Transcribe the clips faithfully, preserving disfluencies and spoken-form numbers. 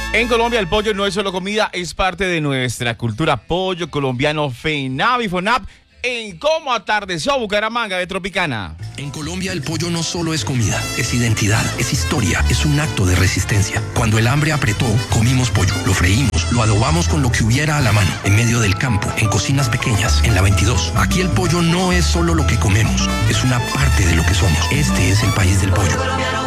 En Colombia el pollo no es solo comida, es parte de nuestra cultura. Pollo colombiano FENAV y FONAP en Cómo Atardeció Bucaramanga de Tropicana. En Colombia el pollo no solo es comida, es identidad, es historia, es un acto de resistencia. Cuando el hambre apretó, comimos pollo, lo freímos, lo adobamos con lo que hubiera a la mano, en medio del campo, en cocinas pequeñas, en la veintidós. Aquí el pollo no es solo lo que comemos, es una parte de lo que somos. Este es el país del pollo.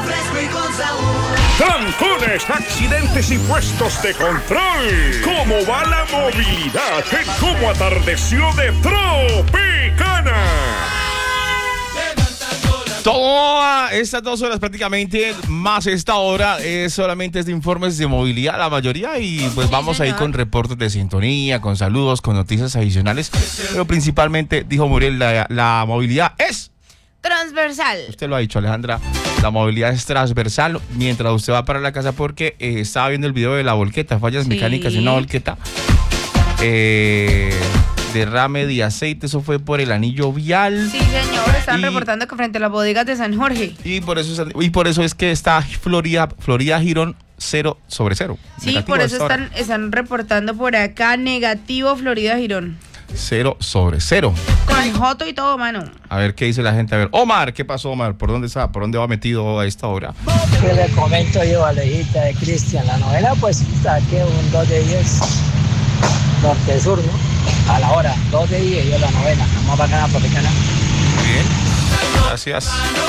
Trancones, accidentes y puestos de control. ¿Cómo va la movilidad en Cómo Atardeció de Tropicana? Todas estas dos horas prácticamente, más esta hora, es solamente es de informes de movilidad, la mayoría, y pues vamos a ir con reportes de sintonía, con saludos, con noticias adicionales, pero principalmente, dijo Muriel, la, la movilidad es... transversal. Usted lo ha dicho, Alejandra, la movilidad es transversal mientras usted va para la casa, porque eh, estaba viendo el video de la volqueta, fallas sí. mecánicas en una volqueta. Eh... derrame de aceite, eso fue por el anillo vial. Sí, señor, están y, reportando que frente a las bodegas de San Jorge. Y por eso, y por eso es que está Florida, Florida Girón cero sobre cero. Sí, por eso están, están reportando por acá negativo Florida Girón. Cero sobre cero. Con joto y todo, mano. A ver qué dice la gente. A ver, Omar, ¿qué pasó, Omar? ¿Por dónde está? ¿Por dónde va metido a esta hora? ¿Qué le comento yo, Alejita de Cristian? La novela, pues, está aquí un dos de diez norte-sur, ¿no? A la hora, dos de diez, yo la novena. Vamos a ganar Tropicana. Muy bien, gracias.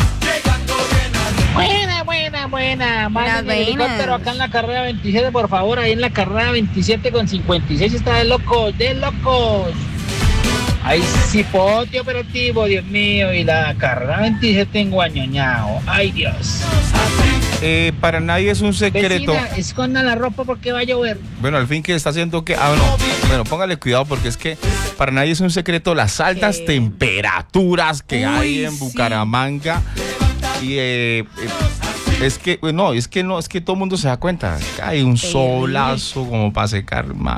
Buena, buena, buena. Manden el helicóptero acá en la carrera veintisiete, por favor. Ahí en la carrera veintisiete con cincuenta y seis está de locos, de locos. Hay cipote operativo, Dios mío. Y la carrera veintisiete en Guañoñao. Ay, Dios. Eh, para nadie es un secreto. Vecina, escondan la ropa porque va a llover. Bueno, al fin que está haciendo que... Ah, no. Bueno, póngale cuidado porque es que para nadie es un secreto las altas ¿Qué? temperaturas que Uy, hay en sí. Bucaramanga. Y eh, eh, es que, no, es que no, es que todo el mundo se da cuenta. Hay un solazo como para secar. Man.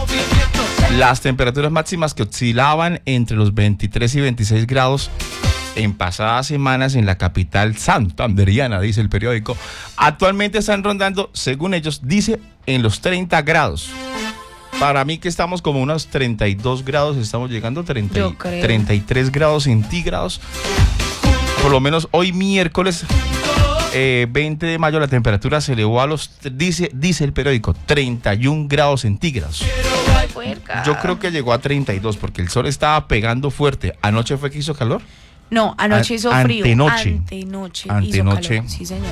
Las temperaturas máximas que oscilaban entre los veintitrés y veintiséis grados en pasadas semanas en la capital santanderiana, dice el periódico, actualmente están rondando, según ellos, dice, en los treinta grados. Para mí que estamos como unos treinta y dos grados, estamos llegando a treinta, treinta y tres grados centígrados. Por lo menos hoy miércoles eh, veinte de mayo la temperatura se elevó a los, dice, dice el periódico, treinta y un grados centígrados. Yo creo que llegó a treinta y dos porque el sol estaba pegando fuerte. ¿Anoche fue que hizo calor? No, anoche hizo frío. Antenoche. Antenoche. Antenoche. Sí, señor.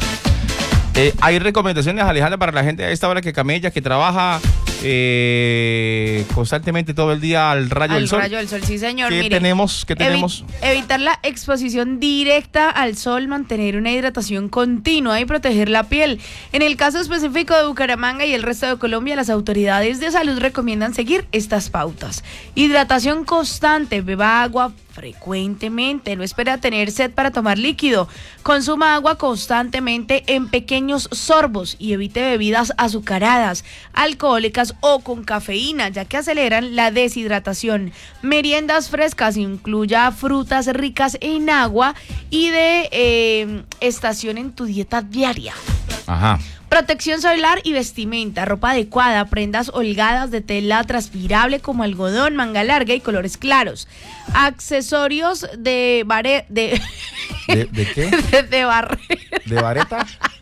Eh, hay recomendaciones, Alejandra, para la gente a esta hora que camella, que trabaja eh, constantemente todo el día al rayo al del sol. Al rayo del sol, sí, señor. ¿Qué Mire, tenemos? ¿Qué tenemos? Evi- evitar la exposición directa al sol, mantener una hidratación continua y proteger la piel. En el caso específico de Bucaramanga y el resto de Colombia, las autoridades de salud recomiendan seguir estas pautas. Hidratación constante, beba agua frecuentemente, no espera tener sed para tomar líquido, consuma agua constantemente en pequeños sorbos y evite bebidas azucaradas, alcohólicas o con cafeína, ya que aceleran la deshidratación. Meriendas frescas, incluya frutas ricas en agua y de eh, estación en tu dieta diaria. Ajá. Protección solar y vestimenta, ropa adecuada, prendas holgadas de tela transpirable como algodón, manga larga y colores claros. Accesorios de bare, de ¿De, de qué? De, de barrera. ¿De vareta?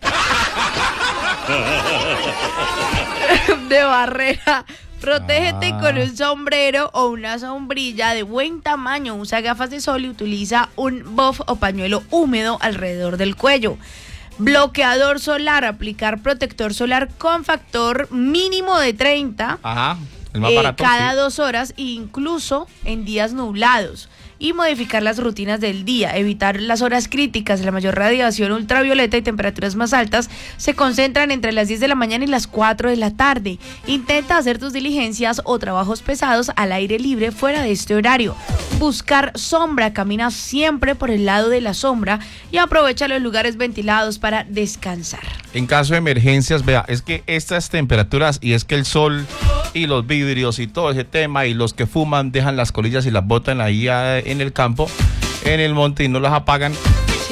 De barrera. Protégete ah. con un sombrero o una sombrilla de buen tamaño. Usa gafas de sol y utiliza un buff o pañuelo húmedo alrededor del cuello. Bloqueador solar, aplicar protector solar con factor mínimo de treinta. Ajá, el más eh, barato, cada sí. dos horas, incluso en días nublados. Y modificar las rutinas del día, evitar las horas críticas. La mayor radiación ultravioleta y temperaturas más altas se concentran entre las diez de la mañana y las cuatro de la tarde. Intenta hacer tus diligencias o trabajos pesados al aire libre fuera de este horario. Buscar sombra, camina siempre por el lado de la sombra y aprovecha los lugares ventilados para descansar. En caso de emergencias, vea, es que estas temperaturas y es que el sol y los vidrios y todo ese tema y los que fuman dejan las colillas y las botan ahí en el campo, en el monte y no las apagan. Sí.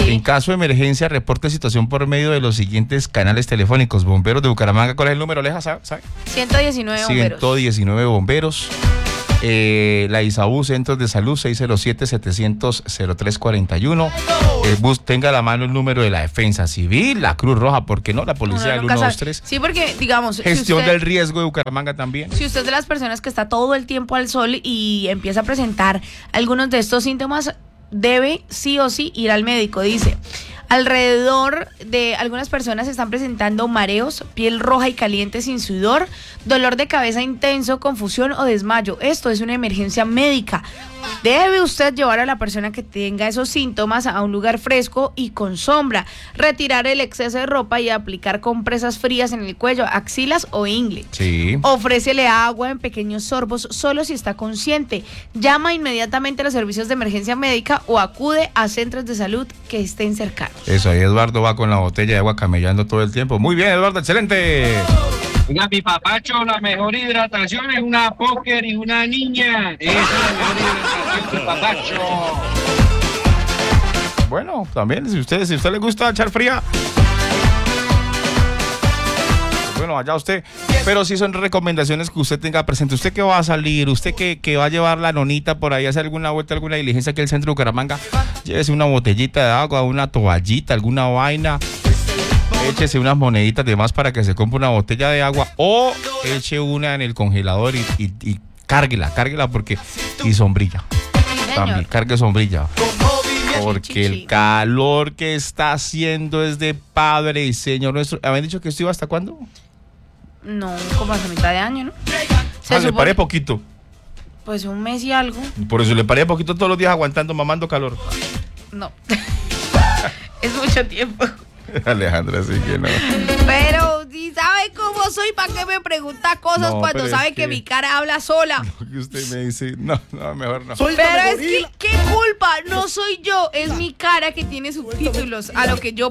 Sí. En caso de emergencia, reporte situación por medio de los siguientes canales telefónicos. Bomberos de Bucaramanga, ¿cuál es el número, Aleja? ¿Sabe? ciento diecinueve bomberos. ciento diecinueve bomberos. Eh, la ISAU, Centros de Salud, seis cero siete, setecientos, cero tres cuarenta y uno. Eh, bus, tenga a la mano el número de la Defensa Civil, la Cruz Roja, ¿por qué no? La Policía del uno dos tres. Sí, porque, digamos... Gestión si usted, del riesgo de Bucaramanga también. Si usted es de las personas que está todo el tiempo al sol y empieza a presentar algunos de estos síntomas, debe sí o sí ir al médico, dice. Alrededor de algunas personas están presentando mareos, piel roja y caliente sin sudor, dolor de cabeza intenso, confusión o desmayo. Esto es una emergencia médica. Debe usted llevar a la persona que tenga esos síntomas a un lugar fresco y con sombra, retirar el exceso de ropa y aplicar compresas frías en el cuello, axilas o ingle. Sí. Ofrécele agua en pequeños sorbos solo si está consciente. Llama inmediatamente a los servicios de emergencia médica o acude a centros de salud que estén cercanos. Eso, ahí Eduardo va con la botella de agua camellando todo el tiempo. Muy bien, Eduardo, excelente. Oiga, mi papacho, la mejor hidratación es una póker y una niña. Esa es la mejor hidratación, mi papacho. Bueno, también, si usted, si a usted le gusta echar fría, bueno, allá usted. Pero sí son recomendaciones que usted tenga presente. Usted que va a salir, usted que, que va a llevar la nonita por ahí a hacer alguna vuelta, alguna diligencia aquí al centro de Bucaramanga, llévese una botellita de agua, una toallita, alguna vaina. Échese unas moneditas de más para que se compre una botella de agua o eche una en el congelador y, y, y cárguela, cárguela porque y sombrilla. Sí, También cargue sombrilla. Porque el calor que está haciendo es de Padre y Señor nuestro. ¿Habían dicho que esto iba hasta cuándo? No, como hasta mitad de año, ¿no? Se Ah, le supone- paré poquito. Pues un mes y algo. Por eso le paré poquito todos los días aguantando, mamando calor. No. Es mucho tiempo. Alejandra, así que no. Pero si sabe cómo soy, ¿para qué me pregunta cosas No, cuando pero sabe es que... que- mi cara habla sola? Lo que usted me dice, no, no, mejor no. Pero es que, ¿qué culpa? No soy yo, es mi cara que tiene subtítulos a lo que yo